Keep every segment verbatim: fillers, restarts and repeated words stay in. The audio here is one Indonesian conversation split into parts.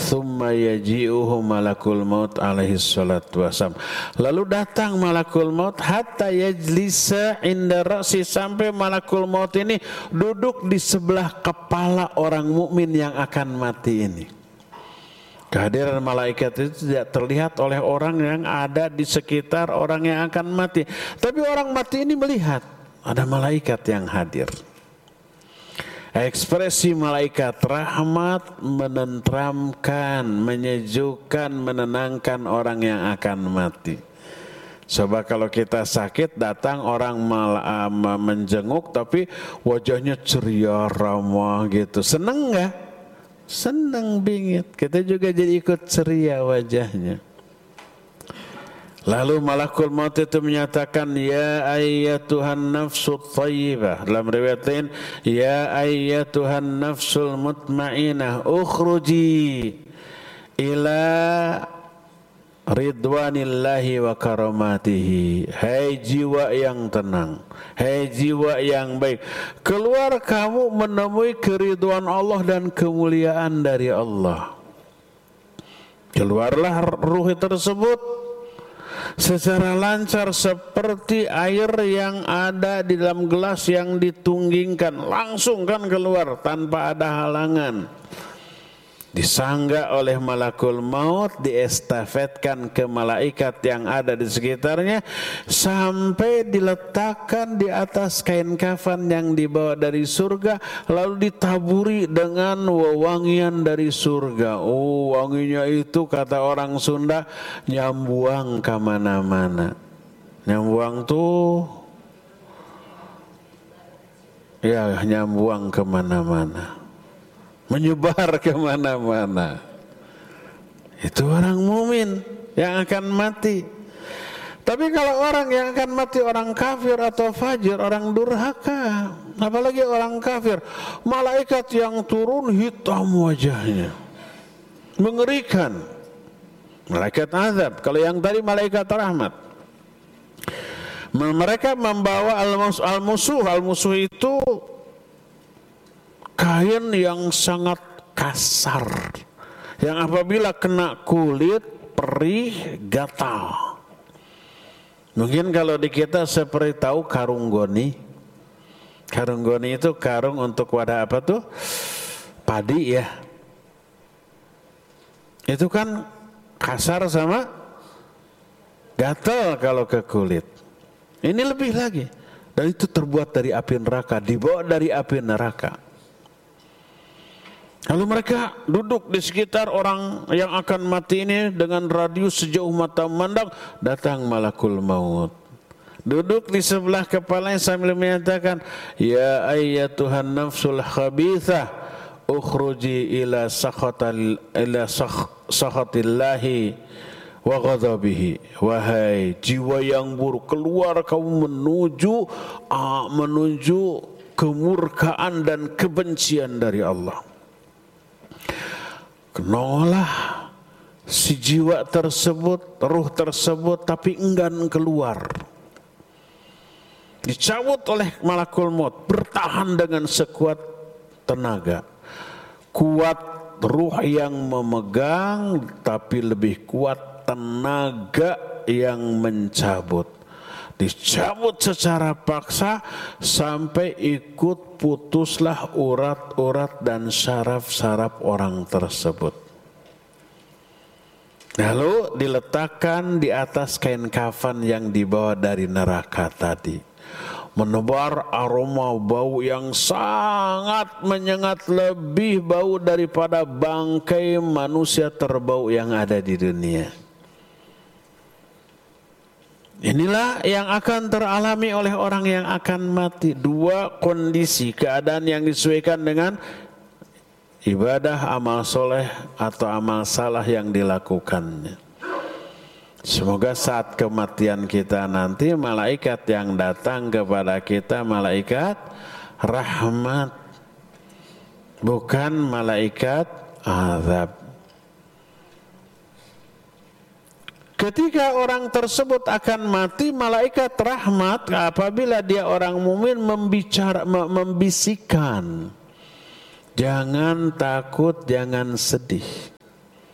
thumma yaji'uhu malakul maut alaihi salatu wassalam. Lalu datang malakul maut hatta yajlisa inda ra'si, sampai malakul maut ini duduk di sebelah kepala orang mukmin yang akan mati ini. Kehadiran malaikat itu tidak terlihat oleh orang yang ada di sekitar orang yang akan mati. Tapi orang mati ini melihat ada malaikat yang hadir. Ekspresi malaikat rahmat menenteramkan, menyejukkan, menenangkan orang yang akan mati. Coba kalau kita sakit datang orang mal, menjenguk tapi wajahnya ceria, ramah gitu. Seneng nggak? Senang bingit, kita juga jadi ikut ceria wajahnya. Lalu malakul maut itu menyatakan, ya ayyatuhan nafsul thayyibah. Dalam riwayat lain, ya ayyatuhan nafsul mutmainah ukhruji ila ridwanillahi wa karamatihi. Hai jiwa yang tenang, hai jiwa yang baik, keluar kamu menemui keridhaan Allah dan kemuliaan dari Allah. Keluarlah ruh tersebut secara lancar seperti air yang ada di dalam gelas yang ditunggingkan, langsung kan keluar tanpa ada halangan. Disangga oleh malakul maut, diestafetkan ke malaikat yang ada di sekitarnya sampai diletakkan di atas kain kafan yang dibawa dari surga, lalu ditaburi dengan wewangian dari surga. Oh, wanginya itu kata orang Sunda nyambuang kemana-mana. Nyambuang tuh ya nyambuang kemana-mana, menyebar kemana-mana. Itu orang mumin yang akan mati. Tapi kalau orang yang akan mati orang kafir atau fajir, orang durhaka, apalagi orang kafir, malaikat yang turun hitam wajahnya, mengerikan. Malaikat azab. Kalau yang tadi malaikat rahmat. Mereka membawa al-musuh. Al-musuh itu kain yang sangat kasar, yang apabila kena kulit perih, gatal. Mungkin kalau di kita seperti tahu karung goni. Karung goni itu karung untuk wadah apa tuh? Padi ya. Itu kan kasar sama gatal kalau ke kulit. Ini lebih lagi. Dan itu terbuat dari api neraka, dibawa dari api neraka. Lalu mereka duduk di sekitar orang yang akan mati ini dengan radius sejauh mata memandang. Datang malakul maut, duduk di sebelah kepalanya sambil menyatakan, ya ayyatuhan nafsul khabithah ukhruji ila sakhatil ila sakhatillahi wa ghadabihi. Wahai jiwa yang buruk, keluar kamu menuju ah, menuju kemurkaan dan kebencian dari Allah. Kenalah si jiwa tersebut, ruh tersebut, tapi enggan keluar. Dicabut oleh malakul maut, bertahan dengan sekuat tenaga. Kuat ruh yang memegang, tapi lebih kuat tenaga yang mencabut. Dicabut secara paksa sampai ikut putuslah urat-urat dan saraf-saraf orang tersebut. Lalu diletakkan di atas kain kafan yang dibawa dari neraka tadi. Menebar aroma bau yang sangat menyengat, lebih bau daripada bangkai manusia terbau yang ada di dunia. Inilah yang akan teralami oleh orang yang akan mati. Dua kondisi, keadaan yang disesuaikan dengan ibadah, amal soleh atau amal salah yang dilakukannya. Semoga saat kematian kita nanti malaikat yang datang kepada kita malaikat rahmat, bukan malaikat azab. Ketika orang tersebut akan mati, malaikat rahmat apabila dia orang mukmin membicara, membisikkan, jangan takut, jangan sedih.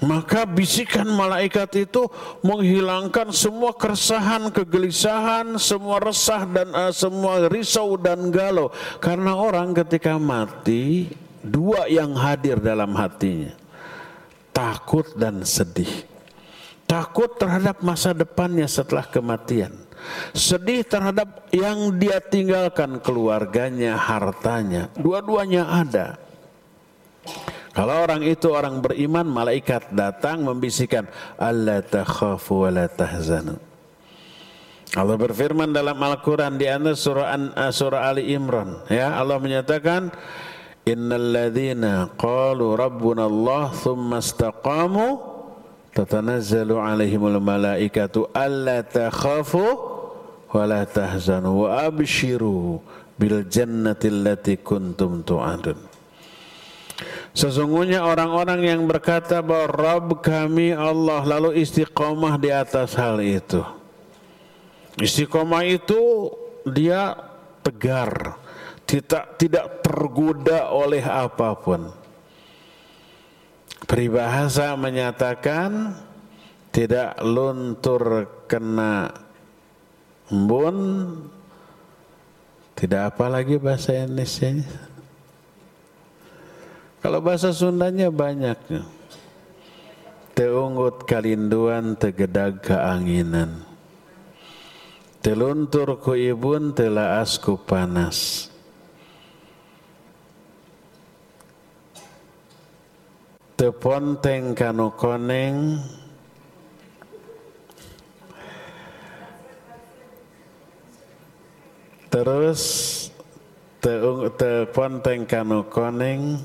Maka bisikan malaikat itu menghilangkan semua keresahan, kegelisahan, semua resah dan uh, semua risau dan galau. Karena orang ketika mati, dua yang hadir dalam hatinya, takut dan sedih. Takut terhadap masa depannya setelah kematian. Sedih terhadap yang dia tinggalkan, keluarganya, hartanya. Dua-duanya ada. Kalau orang itu orang beriman, malaikat datang membisikkan, alla takhafu wa la tahzanu. Allah berfirman dalam Al-Quran di antara surah, surah Ali Imran, ya, Allah menyatakan, innal ladzina qalu rabbuna Allah thumma istaqamu tatanazzalu alaihimul malaikatu alla takhafu wa la tahzanu wa abshiru bil jannati allati kuntum tu'adun. Sesungguhnya orang-orang yang berkata bahwa Rabb kami Allah, lalu istiqomah di atas hal itu. Istiqomah itu dia tegar, tidak tidak tergoda oleh apapun. Peribahasa menyatakan tidak luntur kena embun, tidak apa lagi bahasa Indonesia. Kalau bahasa Sundanya banyak. Teunggut kalinduan, tegedag keanginan. Teluntur ku ibun, telaas ku panas. Teponteng kanu koneng, terus teponteng kanu koneng,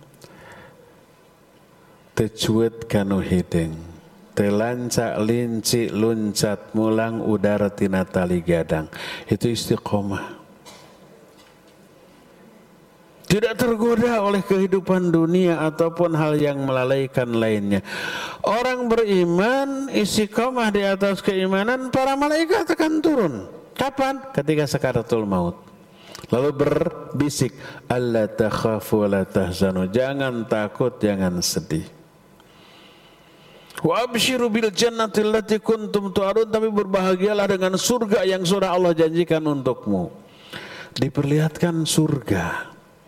tecuet kanu hideng, telancak linci luncat mulang udara tina tali gadang. Itu istiqomah. Tidak tergoda oleh kehidupan dunia ataupun hal yang melalaikan lainnya. Orang beriman istiqomah di atas keimanan, para malaikat akan turun. Kapan? Ketika sakaratul maut. Lalu berbisik, alla takhafu wa la tahzanu. Jangan takut, jangan sedih. Wa abshiru bil jannati allati kuntum tu'adun, tapi berbahagialah dengan surga yang sudah Allah janjikan untukmu. Diperlihatkan surga.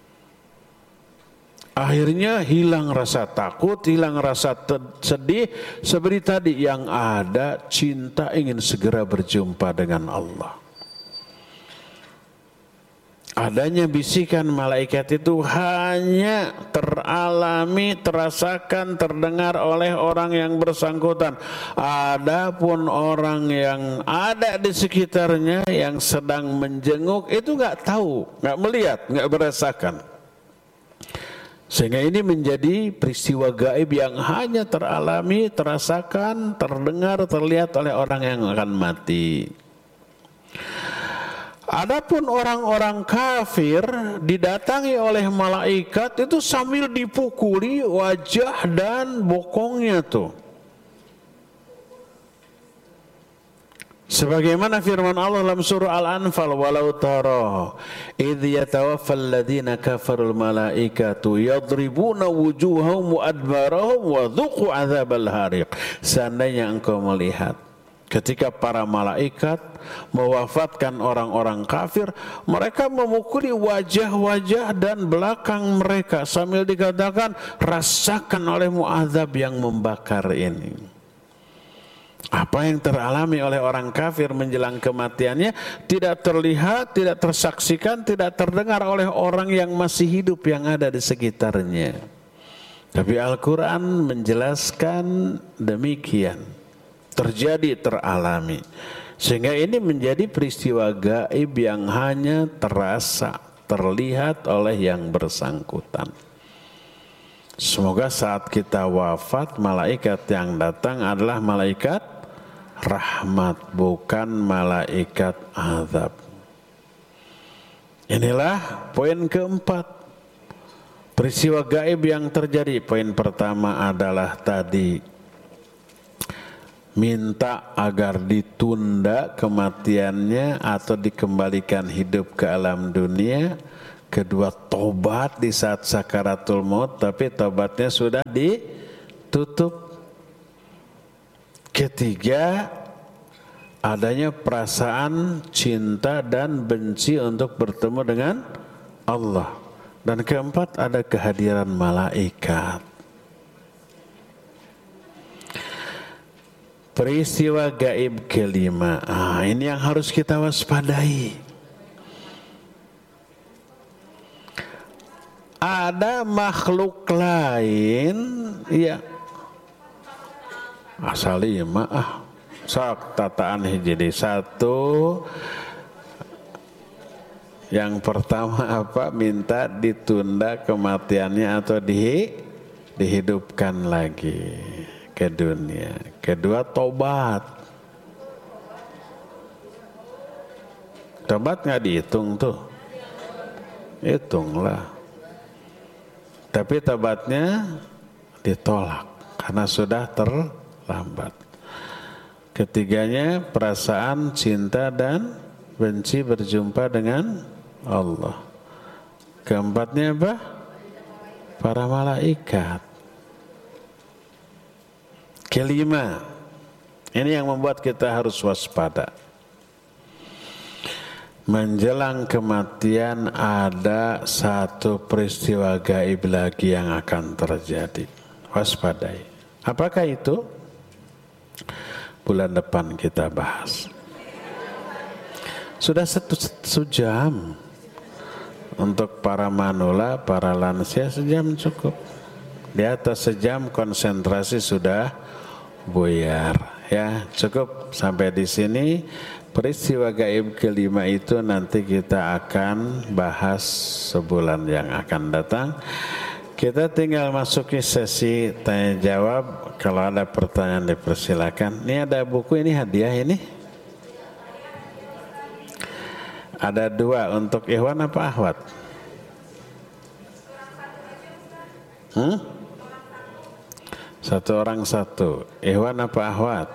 Akhirnya hilang rasa takut, hilang rasa sedih. Seperti tadi yang ada cinta ingin segera berjumpa dengan Allah. Adanya bisikan malaikat itu hanya teralami, terasakan, terdengar oleh orang yang bersangkutan. Adapun orang yang ada di sekitarnya yang sedang menjenguk itu nggak tahu, nggak melihat, nggak merasakan. Sehingga ini menjadi peristiwa gaib yang hanya teralami, terasakan, terdengar, terlihat oleh orang yang akan mati. Adapun orang-orang kafir didatangi oleh malaikat itu sambil dipukuli wajah dan bokongnya tuh. Sebagaimana firman Allah dalam surah Al-Anfal, walau tara idh yatawaffal ladzina kafarul malaikatu yadribuna wujuhahum wa adbarahum wa dhuqu adzabal hariq. Seandainya engkau melihat ketika para malaikat mewafatkan orang-orang kafir, mereka memukuli wajah-wajah dan belakang mereka sambil dikatakan, rasakan olehmu azab yang membakar ini. Apa yang teralami oleh orang kafir menjelang kematiannya tidak terlihat, tidak tersaksikan, tidak terdengar oleh orang yang masih hidup yang ada di sekitarnya. Tapi Al-Quran menjelaskan demikian. Terjadi, teralami. Sehingga ini menjadi peristiwa gaib yang hanya terasa, terlihat oleh yang bersangkutan. Semoga saat kita wafat, malaikat yang datang adalah malaikat rahmat, bukan malaikat azab. Inilah poin keempat, peristiwa gaib yang terjadi. Poin pertama adalah tadi, minta agar ditunda kematiannya atau dikembalikan hidup ke alam dunia. Kedua, tobat di saat sakaratul maut, tapi tobatnya sudah ditutup Ketiga, adanya perasaan cinta dan benci untuk bertemu dengan Allah. Dan keempat, ada kehadiran malaikat. Peristiwa gaib kelima, ah, ini yang harus kita waspadai. Ada makhluk lain, ya asal lima ah, sok tataan jadi satu. Yang pertama apa? Minta ditunda kematiannya atau di, dihidupkan lagi ke dunia. Kedua, tobat. Tobat nggak dihitung tuh, hitunglah. Tapi tobatnya ditolak karena sudah terlambat. Ketiganya, perasaan cinta dan benci berjumpa dengan Allah. Keempatnya apa? Para malaikat. Kelima, ini yang membuat kita harus waspada. Menjelang kematian ada satu peristiwa gaib lagi yang akan terjadi. Waspadai. Apakah itu? Bulan depan kita bahas. Sudah satu, satu jam. Untuk para manula, para lansia sejam cukup. Di atas sejam konsentrasi sudah buyar. Ya, cukup sampai di sini. Peristiwa gaib kelima itu nanti kita akan bahas sebulan yang akan datang. Kita tinggal masuki sesi tanya jawab. Kalau ada pertanyaan dipersilakan. Ini ada buku, ini hadiah ini. Ada dua, untuk Ikhwan apa Ahwat? Hmm? Satu orang satu. Ikhwan apa Ahwat?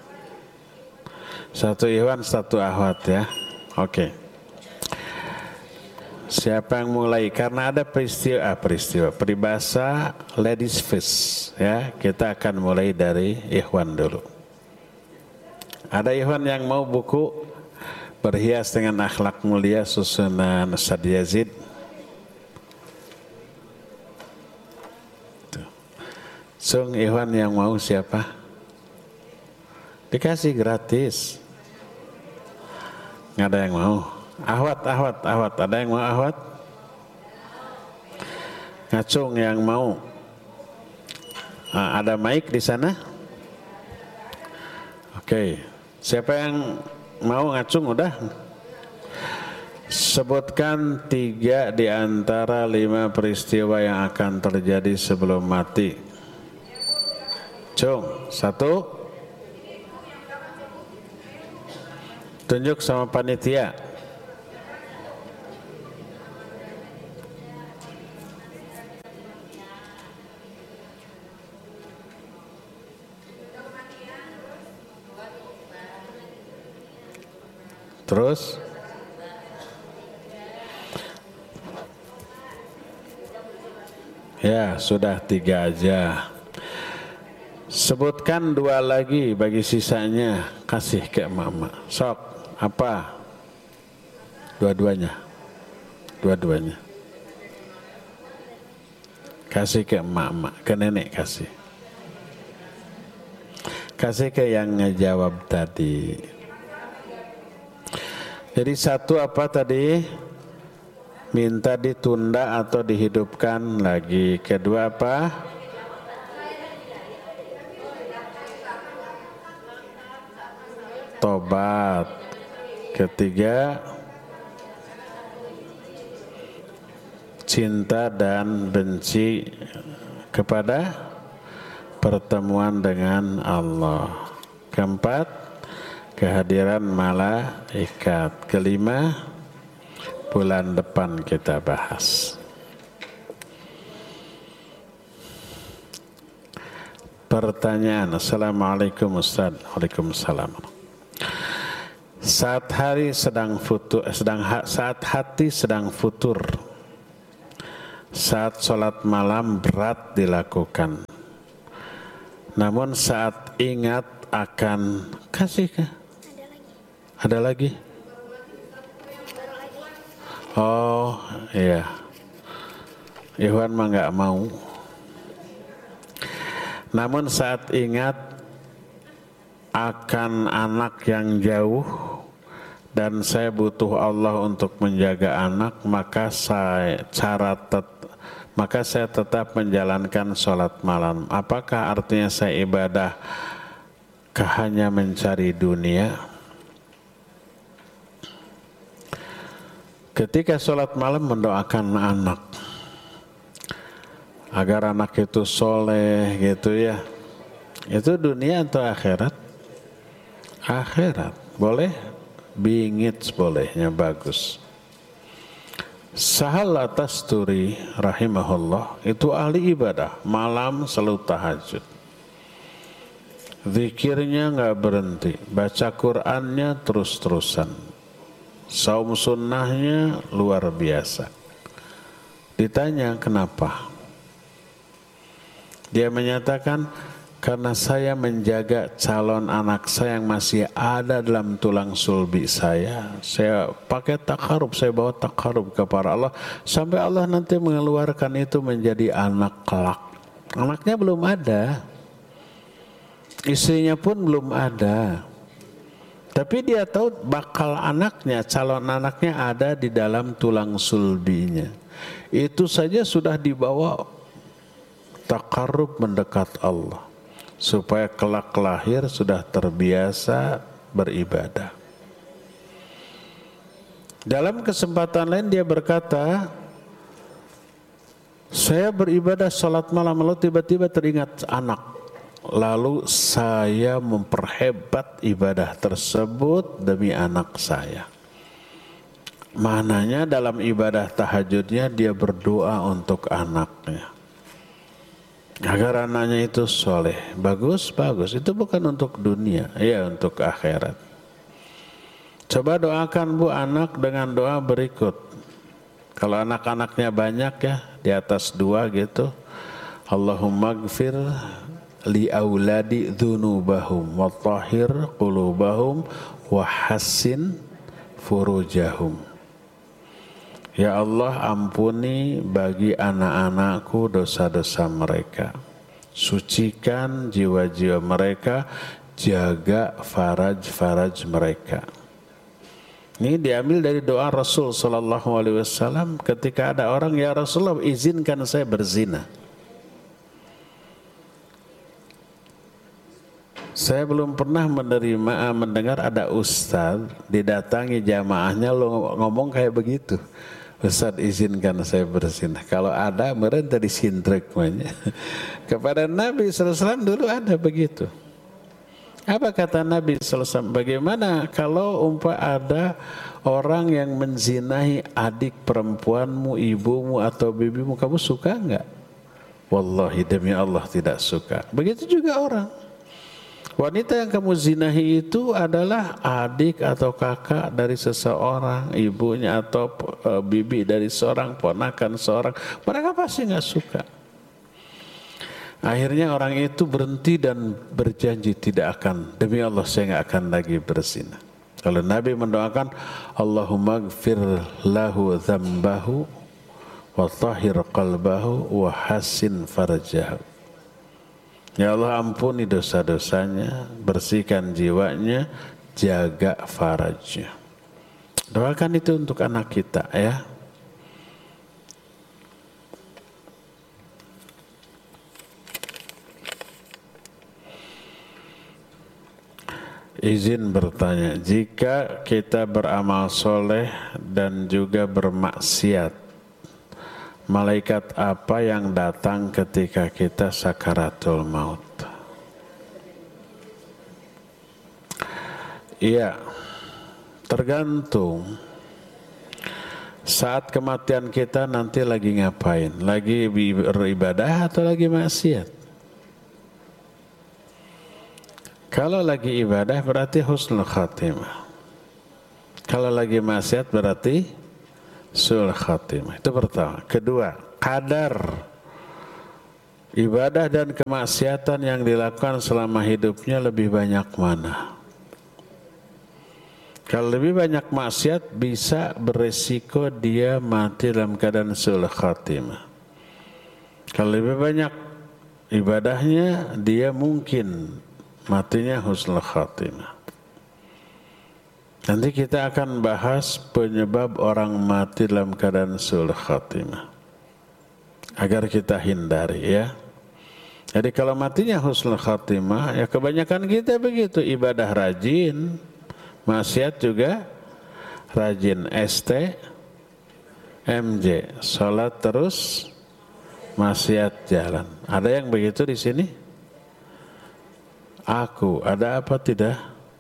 Satu Ikhwan, satu Ahwat ya. Oke. Siapa yang mulai? Karena ada peristiwa, ah, peristiwa peribahasa ladies first ya. Kita akan mulai dari Ikhwan dulu. Ada Ikhwan yang mau buku Berhias dengan Akhlak Mulia susunan Ustaz Yazid? Sung Ikhwan yang mau siapa? Dikasih gratis. Nggak ada yang mau. Ahwat, ahwat, ahwat. Ada yang mau ahwat? Ngacung yang mau. Nah, ada mic di sana? Oke. Okay. Siapa yang mau ngacung udah? Sebutkan tiga di antara lima peristiwa yang akan terjadi sebelum mati. Cung, satu. Tunjuk sama panitia. Terus? Ya, sudah tiga aja. Sebutkan dua lagi bagi sisanya. Kasih ke mama. Sok, apa? Dua-duanya. Dua-duanya. Kasih ke mama, ke nenek kasih. Kasih ke yang ngejawab tadi. Jadi satu apa tadi? Minta ditunda atau dihidupkan lagi. Kedua apa? Tobat. Ketiga, cinta dan benci kepada pertemuan dengan Allah. Keempat, kehadiran malaikat. Kelima, bulan depan kita bahas. Pertanyaan. Assalamualaikum Ustaz. Waalaikumsalam. Saat hari sedang futur, sedang saat hati sedang futur, saat sholat malam berat dilakukan, Namun saat ingat akan kasih kah? Ada lagi? Oh iya, Ikhwan mah nggak mau. Namun saat ingat akan anak yang jauh dan saya butuh Allah untuk menjaga anak, maka saya cara tet, maka saya tetap menjalankan sholat malam. Apakah artinya saya ibadah hanya mencari dunia? Ketika sholat malam mendoakan anak agar anak itu soleh gitu ya, itu dunia atau akhirat? Akhirat. Boleh bingit, bolehnya bagus. Sahal At-Tasturi rahimahullah itu ahli ibadah, malam selalu tahajud, zikirnya nggak berhenti, baca Qur'annya terus-terusan, saum sunnahnya luar biasa. Ditanya kenapa? Dia menyatakan, karena saya menjaga calon anak saya yang masih ada dalam tulang sulbi saya. Saya pakai takarub, saya bawa takarub kepada Allah. Sampai Allah nanti mengeluarkan itu menjadi anak kelak. Anaknya belum ada. Istrinya pun belum ada. Tapi dia tahu bakal anaknya, calon anaknya ada di dalam tulang sulbinya. Itu saja sudah dibawa takarub mendekat Allah, supaya kelak lahir sudah terbiasa beribadah. Dalam kesempatan lain dia berkata, saya beribadah salat malam lalu tiba-tiba teringat anak, lalu saya memperhebat ibadah tersebut demi anak saya. Maknanya dalam ibadah tahajudnya dia berdoa untuk anaknya, agar anaknya itu soleh. Bagus, bagus. Itu bukan untuk dunia, ya untuk akhirat. Coba doakan bu anak dengan doa berikut. Kalau anak-anaknya banyak ya, di atas dua gitu. Allahumma gfir li auladi dzunubahum wa tahhir qulubahum wa hassin furujahum. Ya Allah, ampuni bagi anak-anakku dosa-dosa mereka, sucikan jiwa-jiwa mereka, jaga faraj-faraj mereka. Ini diambil dari doa Rasul sallallahu alaihi wasallam ketika ada orang, ya Rasulullah izinkan saya berzina. Saya belum pernah menerima mendengar ada ustaz didatangi jamaahnya lo ngomong kayak begitu. Ustaz izinkan saya berzina. Kalau ada meren tadi sintrek banyak. Kepada Nabi sallallahu alaihi wasallam dulu ada begitu. Apa kata Nabi sallallahu alaihi wasallam? Bagaimana kalau umpah ada orang yang menzinahi adik perempuanmu, ibumu atau bibimu, kamu suka enggak? Wallahi demi Allah tidak suka. Begitu juga orang. Wanita yang kamu zinahi itu adalah adik atau kakak dari seseorang, ibunya atau e, bibi dari seorang, ponakan seorang. Mereka pasti nggak suka. Akhirnya orang itu berhenti dan berjanji tidak akan, demi Allah saya nggak akan lagi berzina. Kalau Nabi mendoakan, Allahumma gfir lahu dzambahu wa tahhir qalbahu wa hassin farjahu. Ya Allah, ampuni dosa-dosanya, bersihkan jiwanya, jaga farajnya. Doakan itu untuk anak kita ya. Izin bertanya, jika kita beramal soleh dan juga bermaksiat, malaikat apa yang datang ketika kita sakaratul maut? Iya, tergantung saat kematian kita nanti lagi ngapain, lagi beribadah atau lagi maksiat. Kalau lagi ibadah berarti husnul khatimah, kalau lagi maksiat berarti su'ul khatimah. Itu pertama. Kedua, kadar ibadah dan kemaksiatan yang dilakukan selama hidupnya lebih banyak mana? Kalau lebih banyak maksiat bisa beresiko dia mati dalam keadaan su'ul khatimah. Kalau lebih banyak ibadahnya dia mungkin matinya husnul khatimah. Nanti kita akan bahas penyebab orang mati dalam keadaan su'ul khatimah agar kita hindari ya. Jadi kalau matinya husnul khatimah ya kebanyakan kita begitu, ibadah rajin, maksiat juga rajin, S T M J, salat terus, maksiat jalan. Ada yang begitu di sini? Aku, ada apa tidak?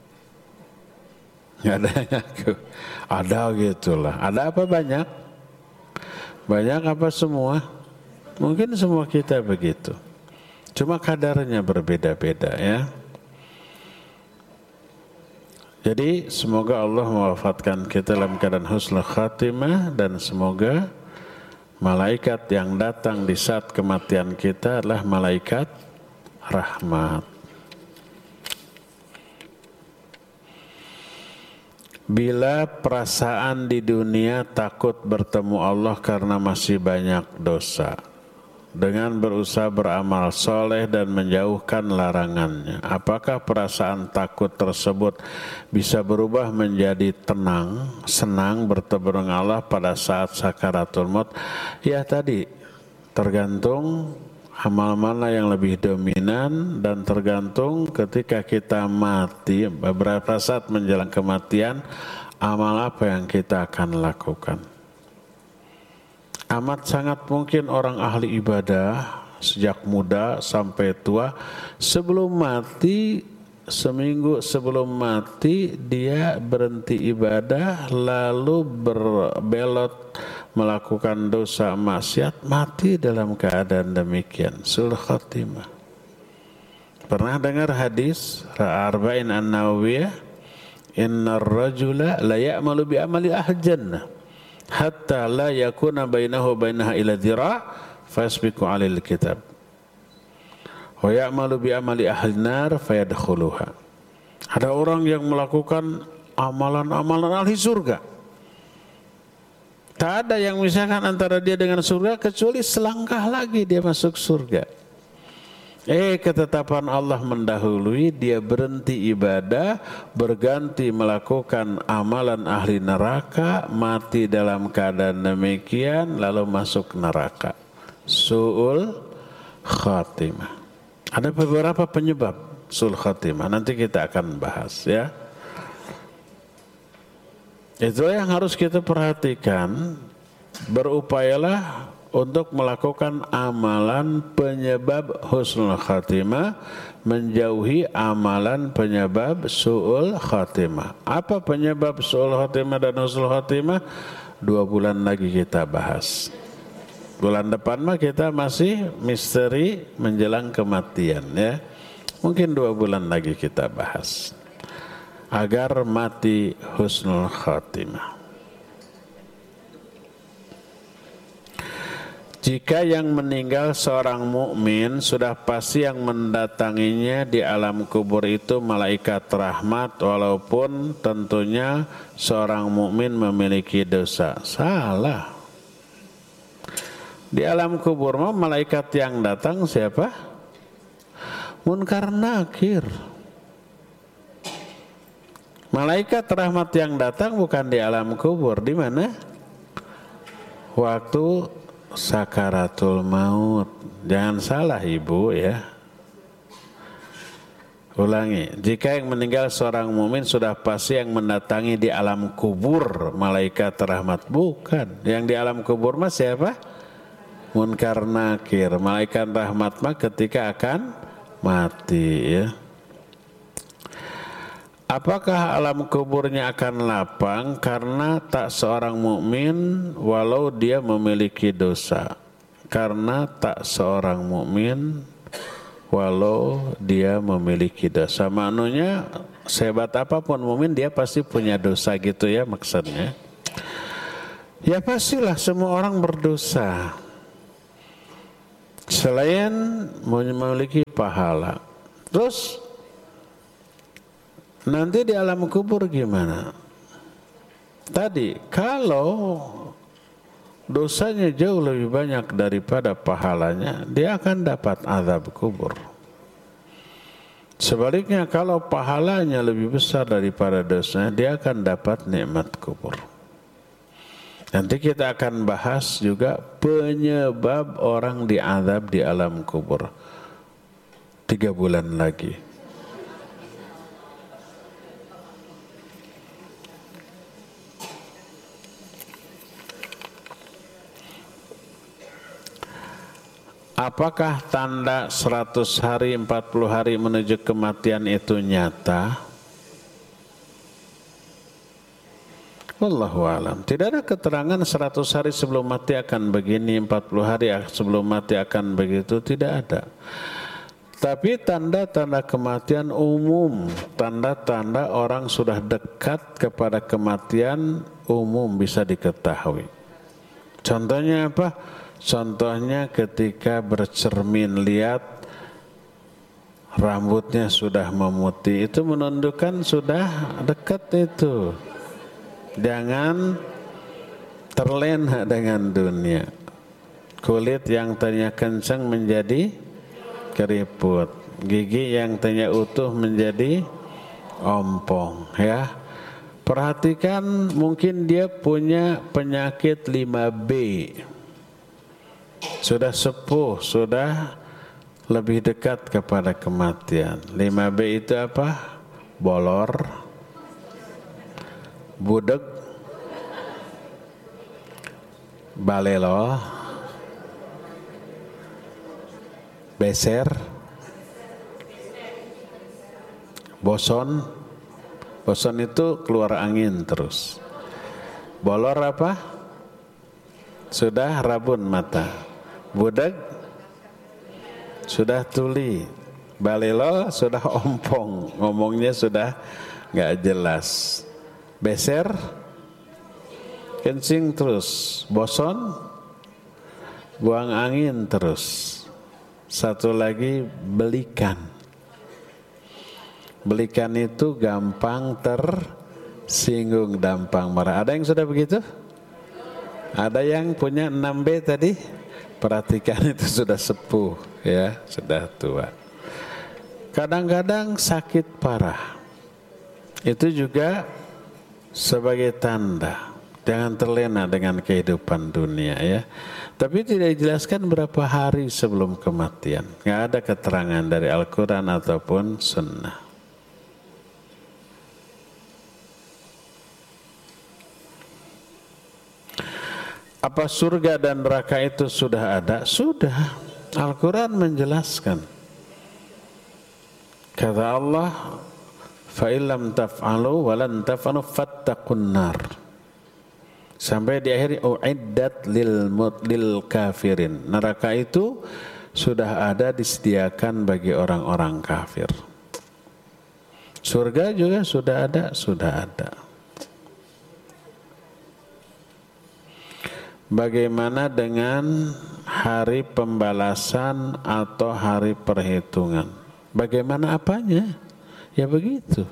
Nggak ada yang aku. Ada gitulah. Ada apa banyak? Banyak apa semua? Mungkin semua kita begitu. Cuma kadarnya berbeda-beda ya. Jadi semoga Allah mewafatkan kita dalam keadaan husnul khatimah dan semoga malaikat yang datang di saat kematian kita adalah malaikat rahmat. Bila perasaan di dunia takut bertemu Allah karena masih banyak dosa, dengan berusaha beramal soleh dan menjauhkan larangannya, apakah perasaan takut tersebut bisa berubah menjadi tenang, senang bertemu dengan Allah pada saat sakaratul maut? Ya tadi, tergantung amal mana yang lebih dominan dan tergantung ketika kita mati, beberapa saat menjelang kematian, amal apa yang kita akan lakukan. Amat sangat mungkin orang ahli ibadah sejak muda sampai tua, sebelum mati, seminggu sebelum mati dia berhenti ibadah lalu berbelot melakukan dosa maksiat, mati dalam keadaan demikian, su'ul khatimah. Pernah dengar hadis Arba'in an-Nawawiyah, innar rajula la ya'malu bi amali ahli jannah hatta la yakuna bainahu bainaha ila dhira' fasbiqu 'alal kitab wa ya'malu bi amali ahli nar fayadkhuluha. Ada orang yang melakukan amalan-amalan ahli surga, tak ada yang misalkan antara dia dengan surga kecuali selangkah lagi dia masuk surga. Eh ketetapan Allah mendahului, dia berhenti ibadah, berganti melakukan amalan ahli neraka, mati dalam keadaan demikian lalu masuk neraka. Su'ul khatimah. Ada beberapa penyebab su'ul khatimah, nanti kita akan bahas ya. Itu yang harus kita perhatikan. Berupayalah untuk melakukan amalan penyebab husnul khatimah, menjauhi amalan penyebab su'ul khatimah. Apa penyebab su'ul khatimah dan husnul khatimah? Dua bulan lagi kita bahas. Bulan depan mah kita masih misteri menjelang kematian ya. Mungkin dua bulan lagi kita bahas. Agar mati husnul khatimah. Jika yang meninggal seorang mukmin, sudah pasti yang mendatanginya di alam kubur itu malaikat rahmat, walaupun tentunya seorang mukmin memiliki dosa. Salah. Di alam kubur mah malaikat yang datang siapa? Munkar Nakir. Malaikat rahmat yang datang bukan di alam kubur, di mana? Waktu sakaratul maut. Jangan salah ibu ya. Ulangi, jika yang meninggal seorang mukmin sudah pasti yang mendatangi di alam kubur malaikat rahmat, bukan. Yang di alam kubur mah siapa? Munkar Nakir. Malaikat rahmat mah ketika akan mati ya. Apakah alam kuburnya akan lapang karena tak seorang mukmin walau dia memiliki dosa? Karena tak seorang mukmin walau dia memiliki dosa. Maknanya sehebat apapun mukmin dia pasti punya dosa gitu ya maksudnya. Ya pastilah semua orang berdosa. selain memiliki pahala. Terus nanti di alam kubur gimana? Tadi kalau dosanya jauh lebih banyak daripada pahalanya, dia akan dapat azab kubur. Sebaliknya kalau pahalanya lebih besar daripada dosanya, dia akan dapat nikmat kubur. Nanti kita akan bahas juga penyebab orang diazab di alam kubur. Tiga bulan lagi. Apakah tanda seratus hari, empat puluh hari menuju kematian itu nyata? Wallahu a'lam. Tidak ada keterangan seratus hari sebelum mati akan begini, empat puluh hari sebelum mati akan begitu, tidak ada. Tapi tanda-tanda kematian umum, tanda-tanda orang sudah dekat kepada kematian umum bisa diketahui. Contohnya apa? Contohnya ketika bercermin lihat rambutnya sudah memutih, itu menunjukkan sudah dekat itu. Jangan terlena dengan dunia. Kulit yang tadinya kencang menjadi keriput, gigi yang tadinya utuh menjadi ompong, ya. Perhatikan, mungkin dia punya penyakit lima B. Sudah sepuh, sudah lebih dekat kepada kematian. lima B itu apa? Bolor, budek, balelo, beser, boson. Boson itu keluar angin terus. Bolor apa? Sudah rabun mata. Budek sudah tuli. Balelo sudah ompong, ngomongnya sudah nggak jelas. Beser kencing terus. Boson buang angin terus. Satu lagi belikan. Belikan itu gampang tersinggung, gampang marah. Ada yang sudah begitu? Ada yang punya enam B tadi? Perhatikan, itu sudah sepuh, ya, sudah tua. Kadang-kadang sakit parah. Itu juga sebagai tanda. Jangan terlena dengan kehidupan dunia, ya. Tapi tidak dijelaskan berapa hari sebelum kematian. Nggak ada keterangan dari Al-Quran ataupun Sunnah. Apa surga dan neraka itu sudah ada? Sudah. Al-Quran menjelaskan. Kata Allah, فَإِنْ لَمْ تَفْعَلُوا وَلَنْ تَفْعَلُوا فَاتَّقُوا النَّارِ. Sampai di akhir, uiddat lil lil kafirin. Neraka itu sudah ada, disediakan bagi orang-orang kafir. Surga juga sudah ada, sudah ada. Bagaimana dengan hari pembalasan atau hari perhitungan? Bagaimana apanya? Ya begitu.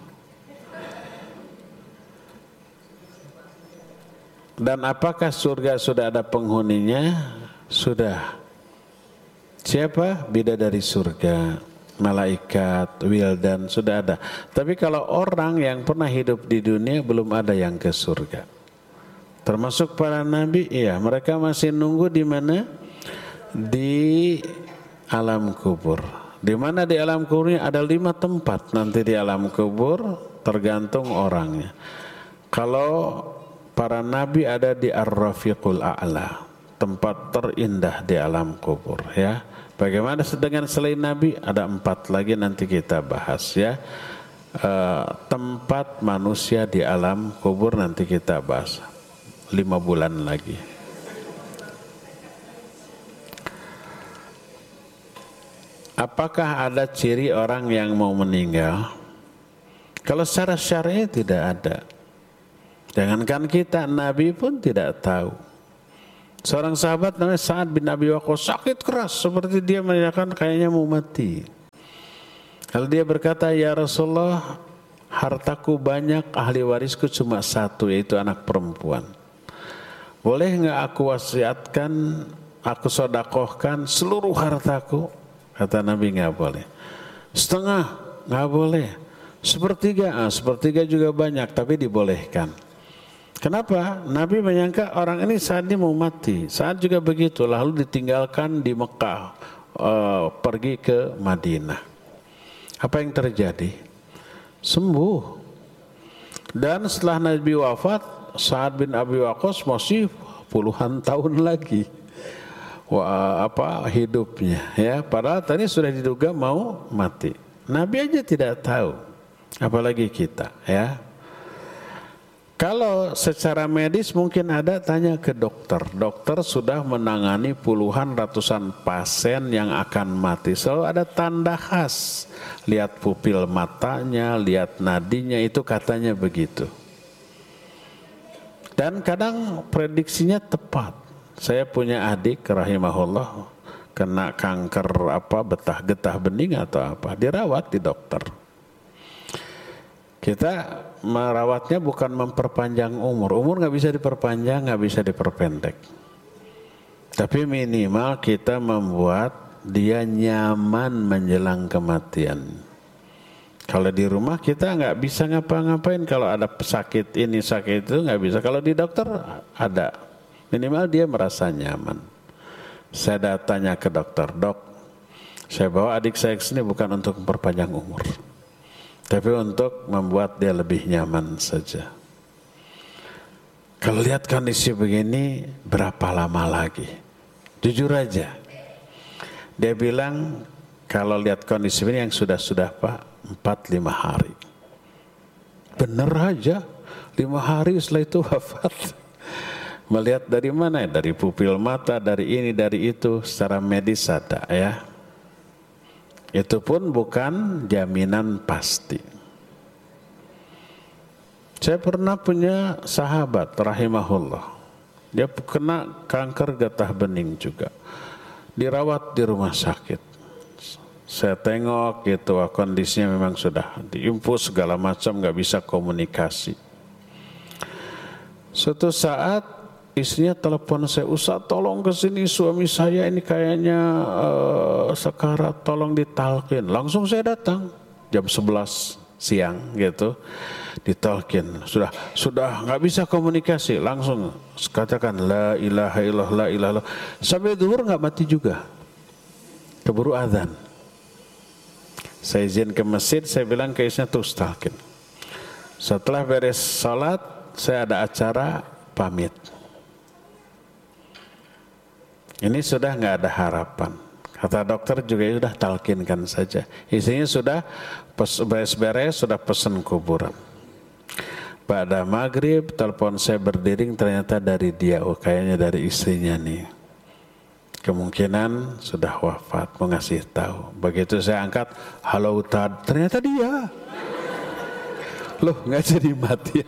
Dan apakah surga sudah ada penghuninya? Sudah. Siapa? Bidadari surga, malaikat, wildan, sudah ada. Tapi kalau orang yang pernah hidup di dunia, belum ada yang ke surga. Termasuk para nabi, iya, mereka masih nunggu di mana? Di alam kubur. Di mana di alam kuburnya? Ada lima tempat nanti di alam kubur, tergantung orangnya. Kalau para nabi ada di Ar-Rafiqul A'la, tempat terindah di alam kubur, ya. Bagaimana dengan selain nabi? Ada empat lagi, nanti kita bahas, ya. E, tempat manusia di alam kubur nanti kita bahas. Lima bulan lagi. Apakah ada ciri orang yang mau meninggal? Kalau secara syar'i tidak ada. Jangankan kita, Nabi pun tidak tahu. Seorang sahabat namanya Sa'ad bin Abi Waqqas sakit keras seperti dia menanyakan kayaknya mau mati. Lalu dia berkata, ya Rasulullah, hartaku banyak, ahli warisku cuma satu, yaitu anak perempuan. Boleh nggak aku wasiatkan, aku sodakohkan seluruh hartaku? Kata Nabi, nggak boleh. Setengah, nggak boleh. Sepertiga, ah, sepertiga juga banyak, tapi dibolehkan. Kenapa? Nabi menyangka orang ini saat ini mau mati. Saat juga begitu, lalu ditinggalkan di Mekah, uh, pergi ke Madinah. Apa yang terjadi? Sembuh. Dan setelah Nabi wafat, Sa'ad bin Abi Waqqas masih puluhan tahun lagi. Wah, apa hidupnya ya? Padahal tadi sudah diduga mau mati. Nabi aja tidak tahu, apalagi kita ya. Kalau secara medis mungkin ada, tanya ke dokter. Dokter sudah menangani puluhan ratusan pasien yang akan mati. Selalu ada tanda khas. Lihat pupil matanya, lihat nadinya, itu katanya begitu. Dan kadang prediksinya tepat. Saya punya adik rahimahullah kena kanker apa betah getah bening atau apa. Dirawat di dokter. Kita merawatnya bukan memperpanjang umur. Umur nggak bisa diperpanjang, nggak bisa diperpendek. Tapi minimal kita membuat dia nyaman menjelang kematian. Kalau di rumah kita nggak bisa ngapa-ngapain. Kalau ada sakit ini sakit itu nggak bisa. Kalau di dokter ada. Minimal dia merasa nyaman. Saya tanya ke dokter, dok, saya bawa adik saya ke sini bukan untuk memperpanjang umur, tapi untuk membuat dia lebih nyaman saja. Kalau lihat kondisi begini, berapa lama lagi? Jujur aja. Dia bilang, kalau lihat kondisi ini yang sudah-sudah Pak, empat lima hari. Bener aja, lima hari setelah itu wafat. Melihat dari mana? Dari pupil mata, dari ini, dari itu, secara medis ada ya. Itu pun bukan jaminan pasti. Saya pernah punya sahabat rahimahullah. Dia kena kanker getah bening juga. Dirawat di rumah sakit. Saya tengok gitu, kondisinya memang sudah diinfus segala macam, nggak bisa komunikasi. Suatu saat istrinya telepon saya, Ustaz tolong ke sini, suami saya ini kayaknya uh, sekarat, tolong ditalkin. Langsung saya datang jam sebelas siang gitu, ditalkin. Sudah sudah nggak bisa komunikasi, langsung katakan la ilaha illallah, la ilaha illallah. Sampai zuhur nggak mati juga, keburu azan. Saya izin ke masjid, saya bilang ke istrinya terus talkin. Setelah beres salat, saya ada acara pamit. Ini sudah nggak ada harapan. Kata dokter juga ya sudah talkinkan saja. Istrinya sudah beres-beres, sudah pesan kuburan. Pada maghrib telepon saya berdering, ternyata dari dia, oh kayaknya dari istrinya nih. Kemungkinan sudah wafat, mau ngasih tahu. Begitu saya angkat, halo Tad, ternyata dia. Loh nggak jadi mati.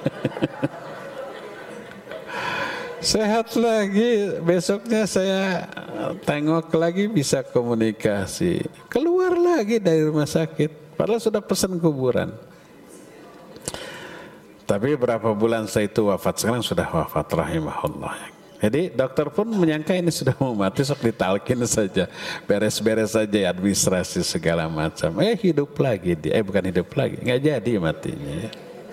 Sehat lagi, besoknya saya tengok lagi bisa komunikasi. Keluar lagi dari rumah sakit, padahal sudah pesan kuburan. Tapi berapa bulan setelah itu wafat, sekarang sudah wafat rahimahullah. Jadi dokter pun menyangka ini sudah mau mati, sok ditalkin saja. Beres-beres saja administrasi segala macam. Eh hidup lagi dia, eh bukan hidup lagi, nggak jadi matinya.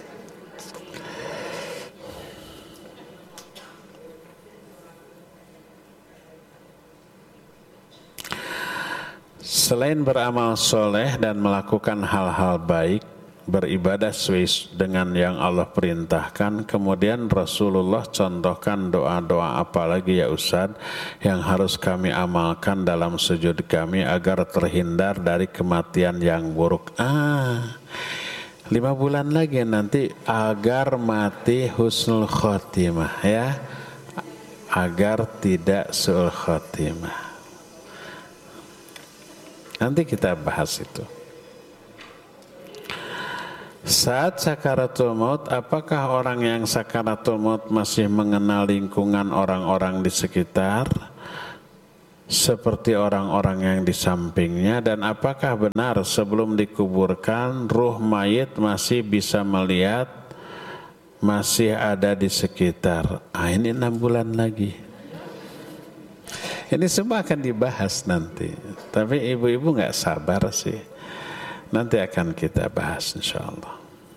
Selain beramal soleh dan melakukan hal-hal baik, beribadah sesuai dengan yang Allah perintahkan, kemudian Rasulullah contohkan doa-doa apa lagi ya Ustaz yang harus kami amalkan dalam sujud kami agar terhindar dari kematian yang buruk. Ah, lima bulan lagi nanti agar mati husnul khotimah ya, agar tidak su'ul khotimah. Nanti kita bahas itu. Saat sakaratul maut, apakah orang yang sakaratul maut masih mengenal lingkungan orang-orang di sekitar seperti orang-orang yang di sampingnya, dan apakah benar sebelum dikuburkan ruh mayit masih bisa melihat, masih ada di sekitar? Ah, ini enam bulan lagi. Ini semua akan dibahas nanti. Tapi ibu-ibu nggak sabar sih. Nanti akan kita bahas insyaallah.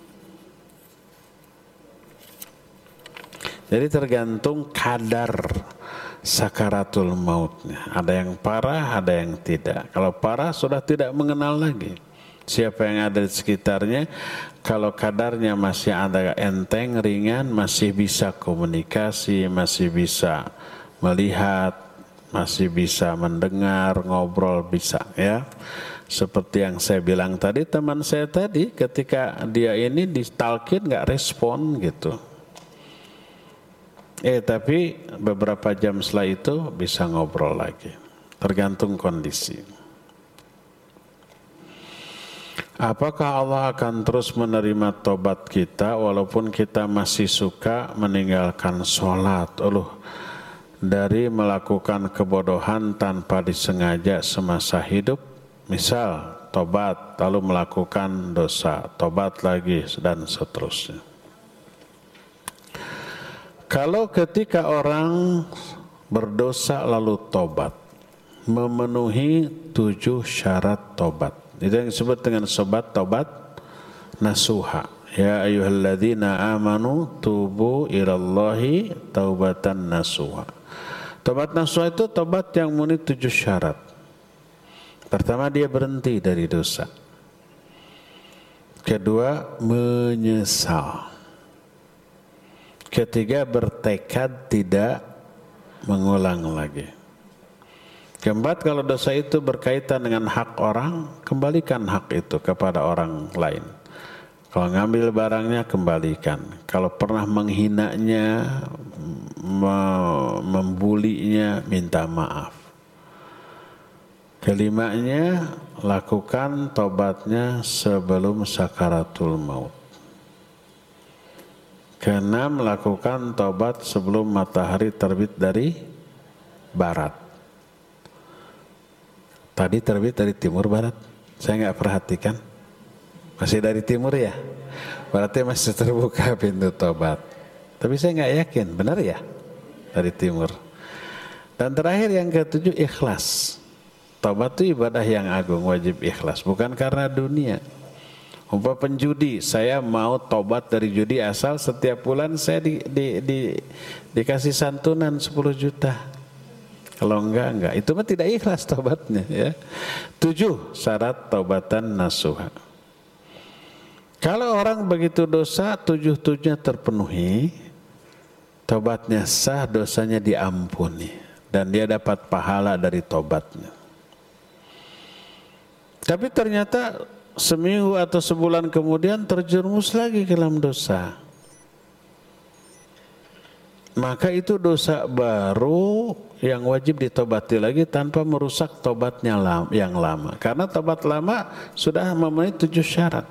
Jadi tergantung kadar sakaratul mautnya. Ada yang parah, ada yang tidak. Kalau parah sudah tidak mengenal lagi siapa yang ada di sekitarnya. Kalau kadarnya masih ada enteng, ringan, masih bisa komunikasi, masih bisa melihat, masih bisa mendengar, ngobrol, bisa ya. Seperti yang saya bilang tadi, teman saya tadi ketika dia ini ditalkin nggak respon gitu. Eh tapi beberapa jam setelah itu bisa ngobrol lagi. Tergantung kondisi. Apakah Allah akan terus menerima tobat kita walaupun kita masih suka meninggalkan sholat? Uluh, dari melakukan kebodohan tanpa disengaja semasa hidup. Misal tobat lalu melakukan dosa, tobat lagi dan seterusnya. Kalau ketika orang berdosa lalu tobat, memenuhi tujuh syarat tobat, itu yang disebut dengan sobat tobat nasuha. Ya ayyuhalladzina amanu tubu ilallahi taubatan nasuha. Tobat nasuha itu tobat yang memenuhi tujuh syarat. Pertama, dia berhenti dari dosa. Kedua, menyesal. Ketiga, bertekad tidak mengulang lagi. Keempat, kalau dosa itu berkaitan dengan hak orang, kembalikan hak itu kepada orang lain. Kalau ngambil barangnya, kembalikan. Kalau pernah menghinanya, membulinya, minta maaf. Kelimanya, lakukan tobatnya sebelum sakaratul maut. Keenam, melakukan tobat sebelum matahari terbit dari barat. Tadi terbit dari timur barat. Saya nggak perhatikan. Masih dari timur ya? Berarti masih terbuka pintu tobat. Tapi saya nggak yakin, benar ya? Dari timur. Dan terakhir yang ketujuh, ikhlas. Tobat itu ibadah yang agung, wajib ikhlas, bukan karena dunia. Umpama penjudi, saya mau tobat dari judi asal setiap bulan saya di, di, di, dikasih santunan sepuluh juta. Kalau enggak, enggak. Itu mah tidak ikhlas tobatnya ya. Tujuh syarat taubatan nasuha. Kalau orang begitu dosa, tujuh-tujuhnya terpenuhi, tobatnya sah, dosanya diampuni. Dan dia dapat pahala dari tobatnya. Tapi ternyata seminggu atau sebulan kemudian terjerumus lagi ke dalam dosa. Maka itu dosa baru yang wajib ditobati lagi tanpa merusak tobatnya yang lama. Karena tobat lama sudah memenuhi tujuh syarat.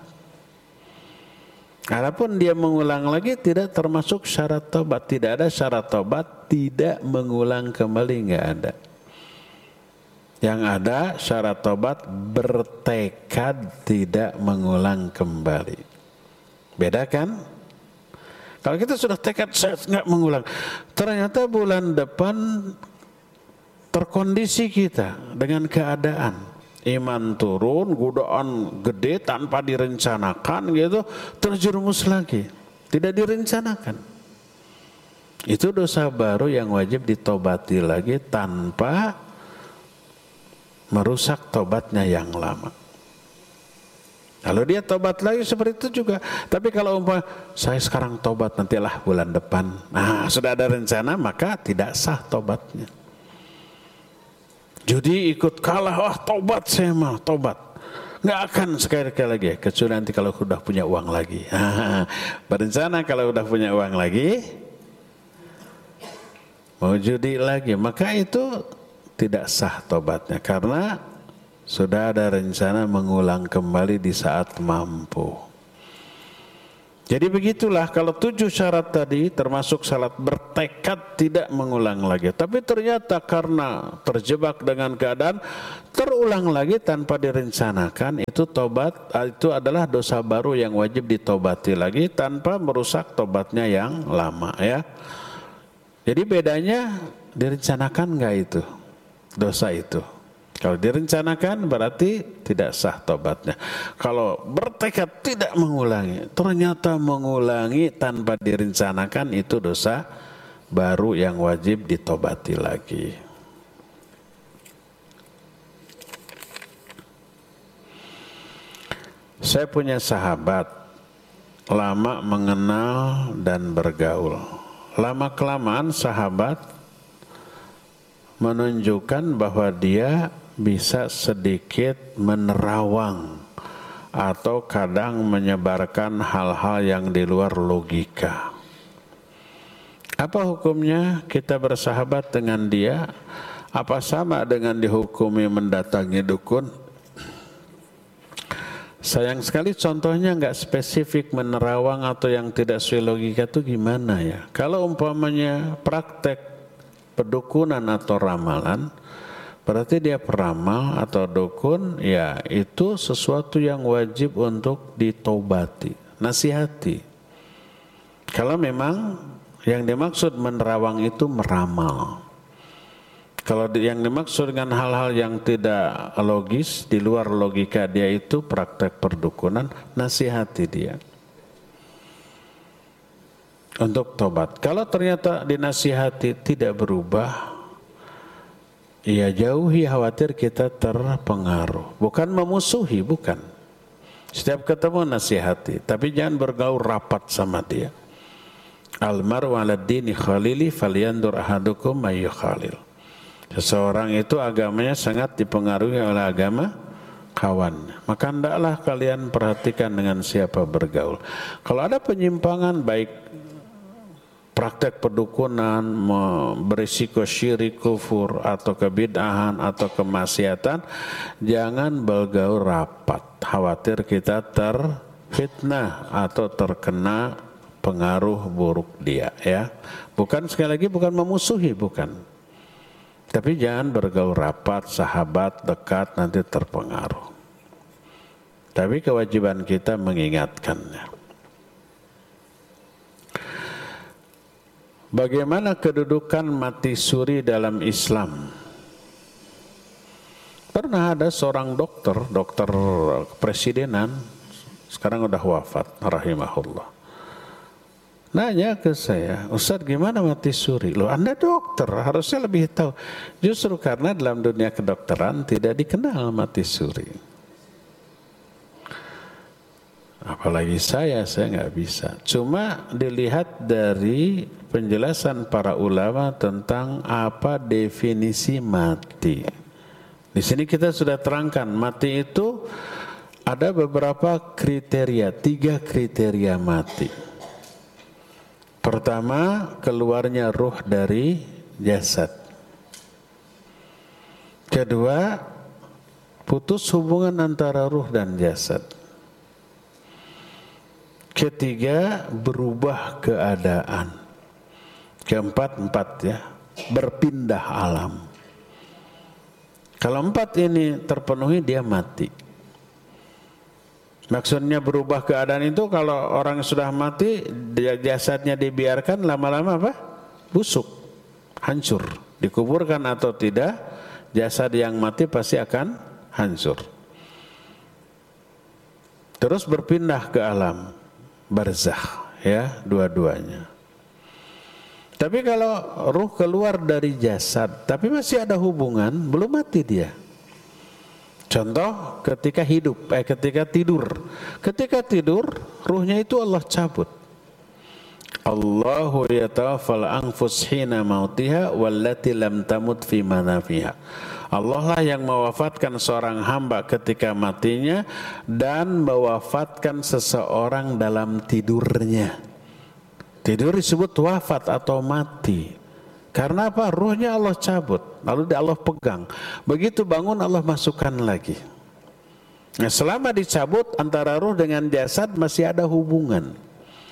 Adapun dia mengulang lagi tidak termasuk syarat tobat. Tidak ada syarat tobat, tidak mengulang kembali, enggak ada. Yang ada syarat tobat bertekad tidak mengulang kembali. Beda kan? Kalau kita sudah tekad saya nggak mengulang, ternyata bulan depan terkondisi kita dengan keadaan iman turun, godaan gede tanpa direncanakan gitu, terjerumus lagi, tidak direncanakan. Itu dosa baru yang wajib ditobati lagi tanpa merusak tobatnya yang lama. Kalau dia tobat lagi seperti itu juga. Tapi kalau umpama saya sekarang tobat nantilah bulan depan, nah sudah ada rencana, maka tidak sah tobatnya. Judi ikut kalah, wah tobat saya mah tobat, nggak akan sekali-kali lagi, kecuali nanti kalau sudah punya uang lagi. Berencana kalau sudah punya uang lagi, mau judi lagi, maka itu tidak sah tobatnya karena sudah ada rencana mengulang kembali di saat mampu. Jadi begitulah kalau tujuh syarat tadi termasuk syarat bertekad tidak mengulang lagi. Tapi ternyata karena terjebak dengan keadaan terulang lagi tanpa direncanakan, itu tobat, itu adalah dosa baru yang wajib ditobati lagi tanpa merusak tobatnya yang lama ya. Jadi bedanya direncanakan enggak itu dosa itu. Kalau direncanakan berarti tidak sah tobatnya. Kalau bertekad tidak mengulangi, ternyata mengulangi tanpa direncanakan, itu dosa baru yang wajib ditobati lagi. Saya punya sahabat lama mengenal dan bergaul. Lama-kelamaan sahabat menunjukkan bahwa dia bisa sedikit menerawang atau kadang menyebarkan hal-hal yang di luar logika. Apa hukumnya kita bersahabat dengan dia? Apa sama dengan dihukumi mendatangi dukun? Sayang sekali contohnya nggak spesifik menerawang atau yang tidak sesuai logika itu gimana ya? Kalau umpamanya praktek pedukunan atau ramalan, berarti dia peramal atau dukun, ya itu sesuatu yang wajib untuk ditobati, nasihati. Kalau memang yang dimaksud menerawang itu meramal. Kalau yang dimaksud dengan hal-hal yang tidak logis, di luar logika dia itu praktek perdukunan, nasihati dia untuk tobat. Kalau ternyata dinasihati tidak berubah, ya jauhi, khawatir kita terpengaruh. Bukan memusuhi, bukan. Setiap ketemu nasihati, tapi jangan bergaul rapat sama dia. Almaru ala dini khalili falyandur ahadukum may yukhalil. Seseorang itu agamanya sangat dipengaruhi oleh agama kawan. Maka hendaklah kalian perhatikan dengan siapa bergaul. Kalau ada penyimpangan baik praktek pedukunan, berisiko syirik, kufur, atau kebid'ahan, atau kemaksiatan, jangan bergaul rapat. Khawatir kita terfitnah atau terkena pengaruh buruk dia. Ya, bukan, sekali lagi bukan memusuhi, bukan. Tapi jangan bergaul rapat, sahabat, dekat, nanti terpengaruh. Tapi kewajiban kita mengingatkannya. Bagaimana kedudukan mati suri dalam Islam? Pernah ada seorang dokter, dokter presidenan, sekarang udah wafat, rahimahullah. Nanya ke saya, Ustaz gimana mati suri? Loh, Anda dokter, harusnya lebih tahu. Justru karena dalam dunia kedokteran tidak dikenal mati suri. Apalagi saya, saya nggak bisa. Cuma dilihat dari penjelasan para ulama tentang apa definisi mati. Di sini kita sudah terangkan, mati itu ada beberapa kriteria, tiga kriteria mati. Pertama, keluarnya ruh dari jasad. Kedua, putus hubungan antara ruh dan jasad. Ketiga, berubah keadaan. Keempat, empat ya, berpindah alam. Kalau empat ini terpenuhi, dia mati. Maksudnya berubah keadaan itu kalau orang sudah mati, jasadnya dibiarkan lama-lama apa? Busuk, hancur. Dikuburkan atau tidak, jasad yang mati pasti akan hancur. Terus berpindah ke alam barzakh, ya, dua-duanya. Tapi kalau ruh keluar dari jasad, tapi masih ada hubungan, belum mati dia. Contoh ketika hidup, eh ketika tidur. Ketika tidur, ruhnya itu Allah cabut. Allahu yatawaffal anfus hina mautiha wallati lam tamut fi manafiha. Allah lah yang mewafatkan seorang hamba ketika matinya dan mewafatkan seseorang dalam tidurnya. Tidur disebut wafat atau mati. Karena apa? Ruhnya Allah cabut, lalu Allah pegang. Begitu bangun Allah masukkan lagi. Nah, selama dicabut antara ruh dengan jasad masih ada hubungan.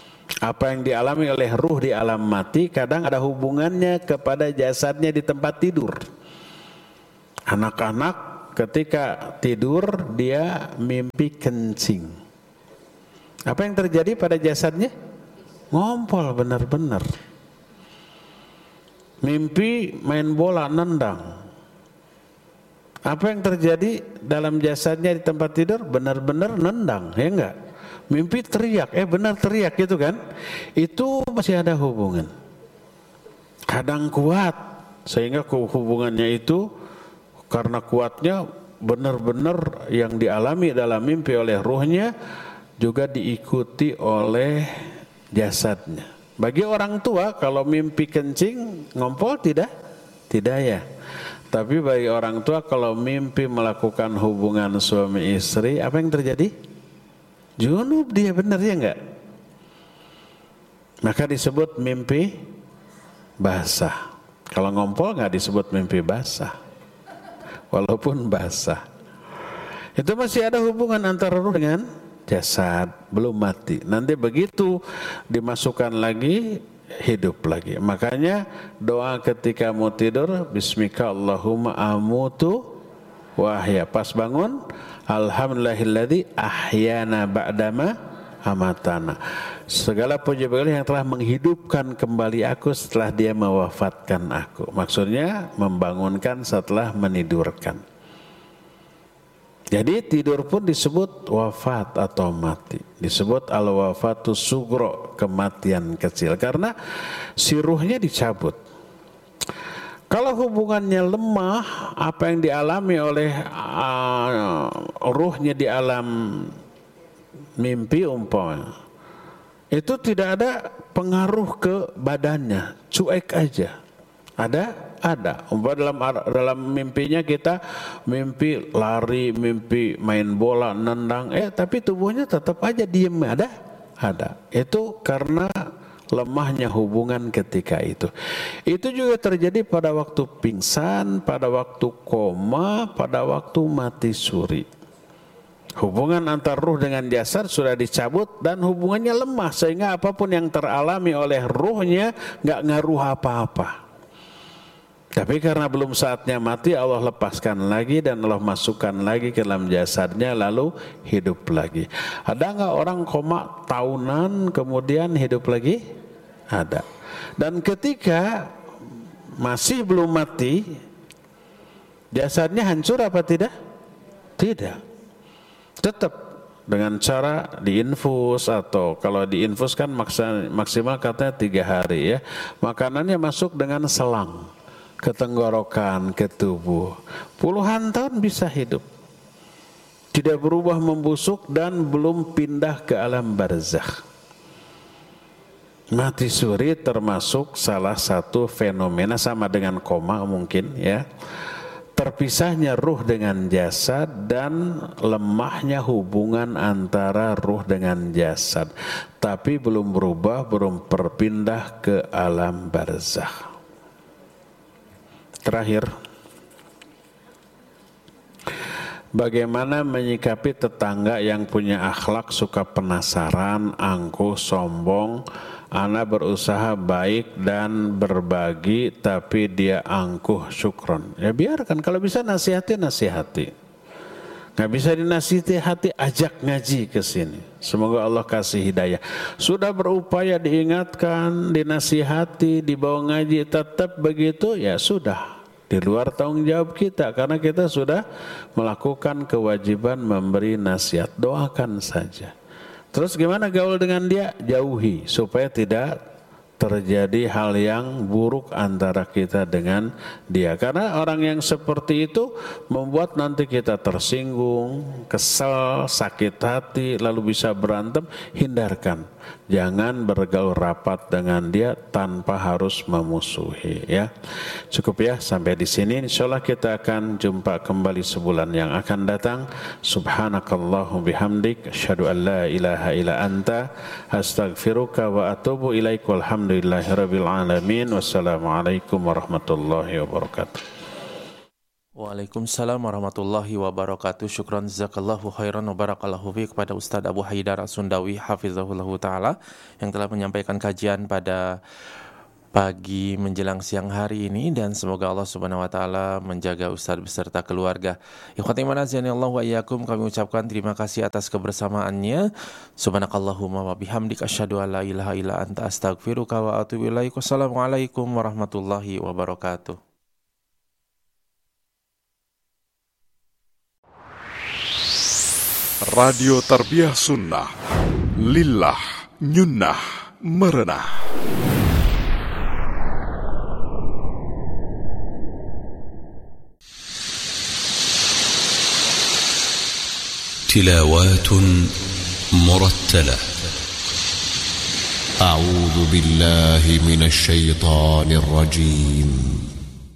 Apa yang dialami oleh ruh di alam mati kadang ada hubungannya kepada jasadnya di tempat tidur. Anak-anak ketika tidur dia mimpi kencing. Apa yang terjadi pada jasadnya? Ngompol benar-benar. Mimpi main bola nendang. Apa yang terjadi dalam jasadnya di tempat tidur? Benar-benar nendang, ya enggak? Mimpi teriak, eh benar teriak gitu kan? Itu masih ada hubungan. Kadang kuat, sehingga hubungannya itu karena kuatnya benar-benar yang dialami dalam mimpi oleh ruhnya juga diikuti oleh jasadnya. Bagi orang tua kalau mimpi kencing ngompol tidak? Tidak ya. Tapi bagi orang tua kalau mimpi melakukan hubungan suami istri, apa yang terjadi? Junub dia, benar ya enggak? Maka disebut mimpi basah. Kalau ngompol enggak disebut mimpi basah. Walaupun basah. Itu masih ada hubungan antara ruh dengan jasad, belum mati. Nanti begitu dimasukkan lagi, hidup lagi. Makanya doa ketika mau tidur, bismika Allahumma amutu wa ahya. Pas bangun, alhamdulillahilladzi ahyana ba'dama amatana. Segala puji bagi yang telah menghidupkan kembali aku setelah dia mewafatkan aku. Maksudnya membangunkan setelah menidurkan. Jadi tidur pun disebut wafat atau mati. Disebut al-wafatu sugro, kematian kecil. Karena si ruhnya dicabut. Kalau hubungannya lemah, apa yang dialami oleh uh, ruhnya di alam mimpi umpamanya, itu tidak ada pengaruh ke badannya, cuek aja. Ada? Ada. Umpamanya dalam dalam mimpinya kita mimpi lari, mimpi main bola, nendang, eh tapi tubuhnya tetap aja diem. Ada? Ada. Itu karena lemahnya hubungan ketika itu. Itu juga terjadi pada waktu pingsan, pada waktu koma, pada waktu mati suri. Hubungan antar ruh dengan jasad sudah dicabut dan hubungannya lemah sehingga apapun yang teralami oleh ruhnya nggak ngaruh apa-apa. Tapi karena belum saatnya mati, Allah lepaskan lagi dan Allah masukkan lagi ke dalam jasadnya lalu hidup lagi. Ada nggak orang koma tahunan kemudian hidup lagi? Ada. Dan ketika masih belum mati, jasadnya hancur apa tidak? Tidak. Tetap dengan cara diinfus, atau kalau diinfus kan maksimal katanya tiga hari ya. Makanannya masuk dengan selang ke tenggorokan, ke tubuh. Puluhan tahun bisa hidup. Tidak berubah membusuk dan belum pindah ke alam barzakh. Mati suri termasuk salah satu fenomena sama dengan koma mungkin ya. Terpisahnya ruh dengan jasad dan lemahnya hubungan antara ruh dengan jasad. Tapi belum berubah, belum berpindah ke alam barzakh. Terakhir, bagaimana menyikapi tetangga yang punya akhlak suka penasaran, angkuh, sombong. Ana berusaha baik dan berbagi tapi dia angkuh, syukron. Ya biarkan, kalau bisa nasihati, nasihati. Nggak bisa dinasihati, ajak ngaji ke sini. Semoga Allah kasih hidayah. Sudah berupaya diingatkan, dinasihati, dibawa ngaji, tetap begitu, ya sudah. Di luar tanggung jawab kita, karena kita sudah melakukan kewajiban memberi nasihat. Doakan saja. Terus gimana gaul dengan dia? Jauhi supaya tidak terjadi hal yang buruk antara kita dengan dia. Karena orang yang seperti itu membuat nanti kita tersinggung, kesal, sakit hati, lalu bisa berantem. Hindarkan. Jangan bergaul rapat dengan dia tanpa harus memusuhi ya. Cukup ya sampai di sini. Insyaallah kita akan jumpa kembali sebulan yang akan datang. Subhanakallahumma bihamdik asyhadu an la ilaha illa anta astaghfiruka wa atubu ilaik. Walhamdulillahirabbil alamin. Wassalamualaikum warahmatullahi wabarakatuh. Waalaikumsalam warahmatullahi wabarakatuh. Syukran jazakallahu khairan wa barakallahu fi kepada Ustadz Abu Haidar As-Sundawi hafizahullahu taala yang telah menyampaikan kajian pada pagi menjelang siang hari ini, dan semoga Allah Subhanahu wa taala menjaga Ustadz beserta keluarga. Ikhwati iman azanillahu wa iyyakum, kami ucapkan terima kasih atas kebersamaannya. Subhanakallahumma wa bihamdika asyhadu an la ilaha illa anta astaghfiruka wa atubu ilaik. Wassalamualaikum warahmatullahi wabarakatuh. Radio Tarbiyah Sunnah Lillah Nyunnah Merenah. تلاوات مرتلة. أعوذ بالله من الشيطان الرجيم.